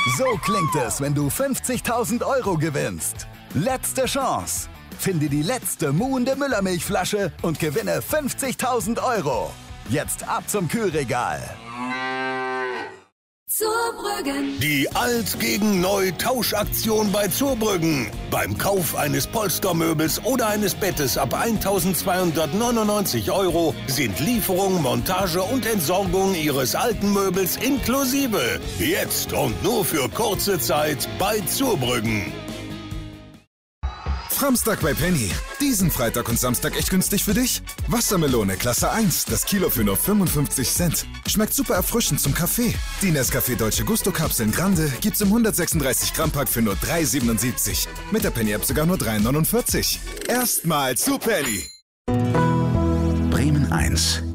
So klingt es, wenn du 50.000 € gewinnst. Letzte Chance. Finde die letzte muhende Müllermilchflasche und gewinne 50.000 €. Jetzt ab zum Kühlregal. Zurbrüggen. Die Alt gegen Neu Tauschaktion bei Zurbrüggen. Beim Kauf eines Polstermöbels oder eines Bettes ab 1.299 € sind Lieferung, Montage und Entsorgung Ihres alten Möbels inklusive. Jetzt und nur für kurze Zeit bei Zurbrüggen. Framstag bei Penny. Diesen Freitag und Samstag echt günstig für dich? Wassermelone Klasse 1, das Kilo für nur 55 Cent. Schmeckt super erfrischend zum Kaffee. Die Nescafé Dolce Gusto Kapseln Grande gibt's im 136 Gramm Pack für nur 3,77. Mit der Penny App sogar nur 3,49. Erstmal zu Penny. Bremen 1.